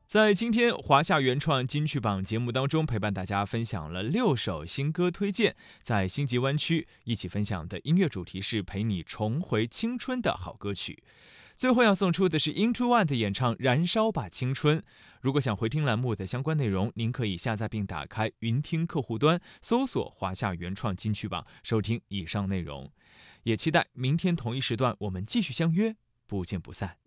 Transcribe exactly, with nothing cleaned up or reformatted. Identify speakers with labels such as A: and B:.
A: 在今天华夏原创金曲榜节目当中，陪伴大家分享了六首新歌推荐。在星级湾区一起分享的音乐主题是陪你重回青春的好歌曲。最后要送出的是 Into One 的演唱《燃烧吧青春》。如果想回听栏目的相关内容，您可以下载并打开云听客户端，搜索华夏原创金曲榜，收听以上内容。也期待明天同一时段我们继续相约，不见不散。